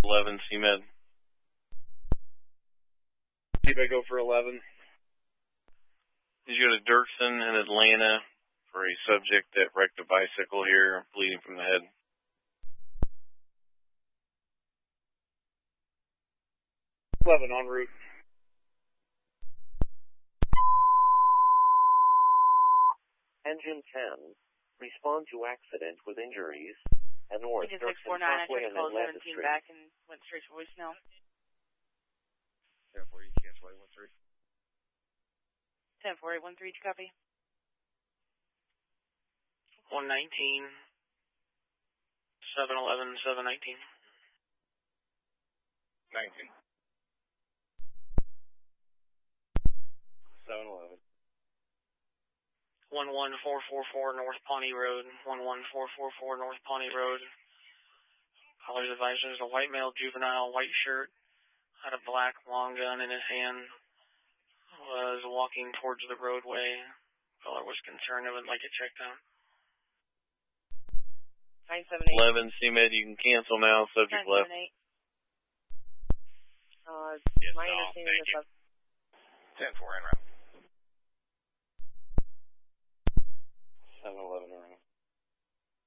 11 CMed. Did I go for 11? Did you go to Dirksen in Atlanta for a subject that wrecked a bicycle here, bleeding from the head? En route. Engine 10. Respond to accident with injuries. At North Engine Dirksen 649, I Parkway tried to and call Atlanta 17 Street. back and went straight to voicemail. 10-4, you cancel 813. 10-4, 813, did you copy? 119, 711, 719. 19. 711. 11444 North Pawnee Road, 11444 North Pawnee Road. Callers advised there's a white male juvenile, white shirt, had a black long gun in his hand, was walking towards the roadway. Caller was concerned and would like it checked out. 978. 11 CMed, you can cancel now, subject left. 978. Yes, My no, understanding thank is you. 10-4 en route. 711 en route.